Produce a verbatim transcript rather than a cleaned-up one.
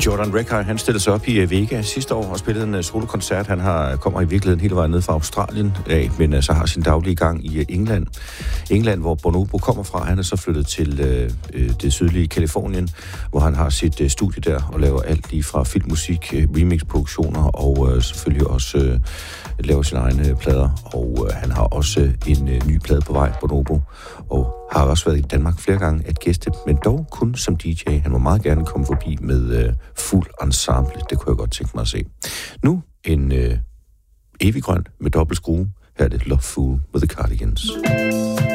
Jordan Rekha, han stillede sig op i Vega sidste år og spillede en solokoncert. Han har, kommer i virkeligheden hele vejen ned fra Australien af, men så altså har sin daglige gang i England. England, hvor Bonobo kommer fra. Han er så flyttet til øh, det sydlige Kalifornien, hvor han har sit øh, studie der og laver alt lige fra filmmusik, øh, remix-produktioner og øh, selvfølgelig også øh, laver sine egne plader. Og øh, han har også en øh, ny plade på vej, Bonobo, og har også været i Danmark flere gange at gæste, men dog kun som D J. Han må meget gerne komme forbi med øh, fuld ensemble. Det kunne jeg godt tænke mig at se. Nu en øh, evig grøn med dobbelt skrue. Her er det Love Fool med The Cardigans.